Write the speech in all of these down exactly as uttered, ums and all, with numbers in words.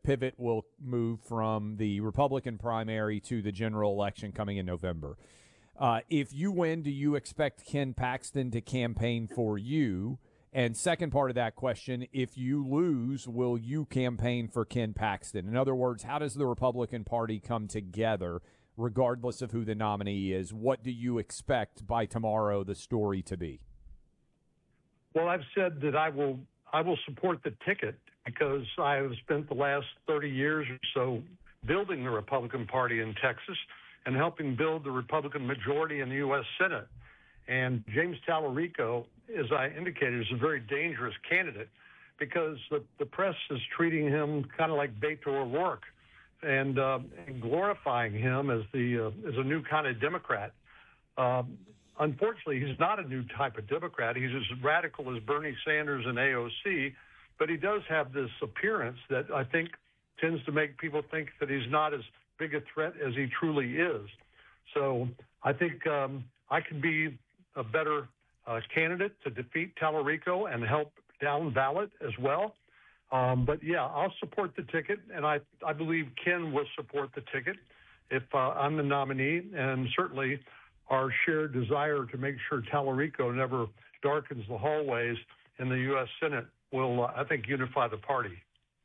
pivot will move from the Republican primary to the general election coming in November. Uh, if you win, do you expect Ken Paxton to campaign for you? And second part of that question, if you lose, will you campaign for Ken Paxton? In other words, how does the Republican Party come together regardless of who the nominee is? What do you expect by tomorrow the story to be? Well, I've said that I will I will support the ticket because I have spent the last thirty years or so building the Republican Party in Texas and helping build the Republican majority in the U S Senate. And James Tallarico, as I indicated, is a very dangerous candidate because the, the press is treating him kind of like Beto O'Rourke and, uh, and glorifying him as the uh, as a new kind of Democrat. Uh, unfortunately, he's not a new type of Democrat. He's as radical as Bernie Sanders and A O C, but he does have this appearance that I think tends to make people think that he's not as big a threat as he truly is. So I think um, I can be a better uh, candidate to defeat Tallarico and help down ballot as well. Um, but, yeah, I'll support the ticket, and I, I believe Ken will support the ticket if uh, I'm the nominee, and certainly our shared desire to make sure Tallarico never darkens the hallways in the U S Senate will, uh, I think, unify the party.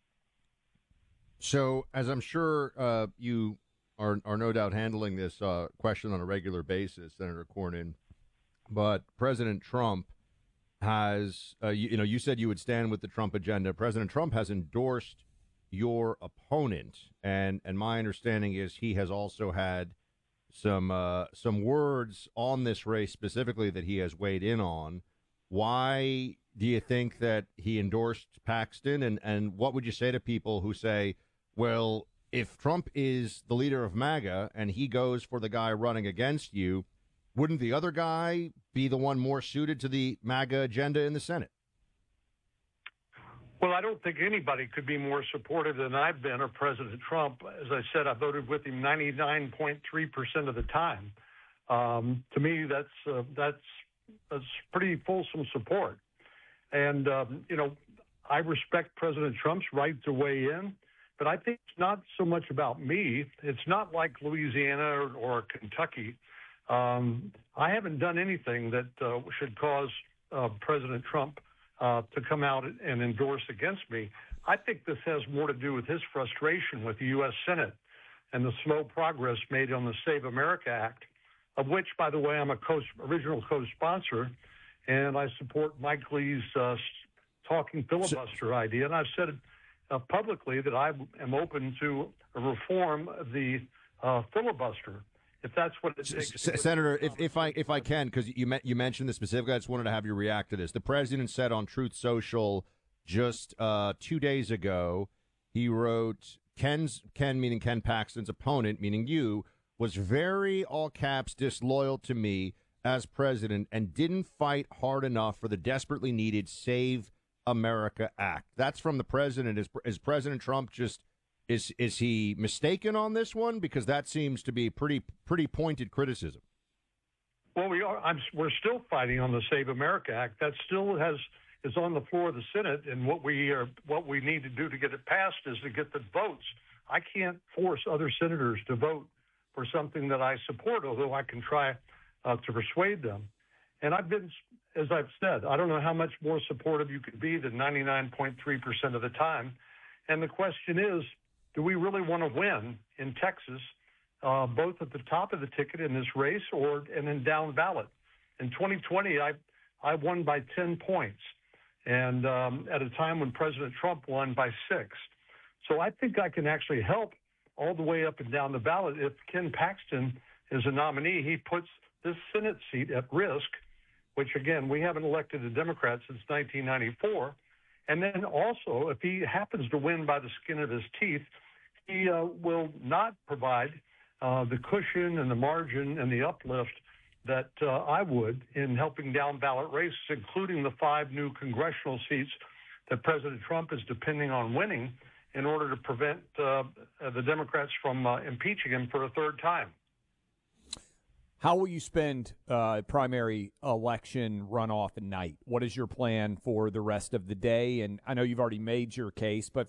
So, as I'm sure uh, you are, are no doubt handling this uh, question on a regular basis, Senator Cornyn, but President Trump has, uh, you, you know, you said you would stand with the Trump agenda. President Trump has endorsed your opponent, and and my understanding is he has also had some uh, some words on this race specifically that he has weighed in on. Why do you think that he endorsed Paxton, and, and what would you say to people who say, well, if Trump is the leader of MAGA and he goes for the guy running against you, wouldn't the other guy be the one more suited to the MAGA agenda in the Senate? Well, I don't think anybody could be more supportive than I've been of President Trump. As I said, I voted with him ninety-nine point three percent of the time. Um, to me, that's uh, that's that's pretty fulsome support. And, um, you know, I respect President Trump's right to weigh in, but I think it's not so much about me. It's not like Louisiana or, or Kentucky. Um, I haven't done anything that uh, should cause uh, President Trump uh, to come out and endorse against me. I think this has more to do with his frustration with the U S Senate and the slow progress made on the Save America Act, of which, by the way, I'm a co- original co-sponsor, and I support Mike Lee's uh, talking filibuster idea. And I've said uh, publicly that I am open to a reform of the uh, filibuster, if that's what it takes. S- Senator, if, if I if I can, because you me- you mentioned this specifically, I just wanted to have you react to this. The president said on Truth Social just uh, two days ago, he wrote, Ken's, Ken, meaning Ken Paxton's opponent, meaning you, was very, all caps, disloyal to me as president and didn't fight hard enough for the desperately needed Save America Act. That's from the president. Is, is President Trump just, is is he mistaken on this one? Because that seems to be pretty pretty pointed criticism. Well, we are. I'm, we're still fighting on the Save America Act. That still has is on the floor of the Senate, and what we are what we need to do to get it passed is to get the votes. I can't force other senators to vote for something that I support, although I can try uh, to persuade them. And I've been, as I've said, I don't know how much more supportive you could be than ninety-nine point three percent of the time. And the question is, do we really want to win in Texas, uh, both at the top of the ticket in this race or and then down ballot? In twenty twenty, I I won by ten points, and um, at a time when President Trump won by six. So I think I can actually help all the way up and down the ballot. If Ken Paxton is a nominee, he puts this Senate seat at risk, which, again, we haven't elected a Democrat since nineteen ninety-four. And then also, if he happens to win by the skin of his teeth, he uh, will not provide uh, the cushion and the margin and the uplift that uh, I would in helping down ballot races, including the five new congressional seats that President Trump is depending on winning in order to prevent uh, the Democrats from uh, impeaching him for a third time. How will you spend uh, primary election runoff night? What is your plan for the rest of the day? And I know you've already made your case, but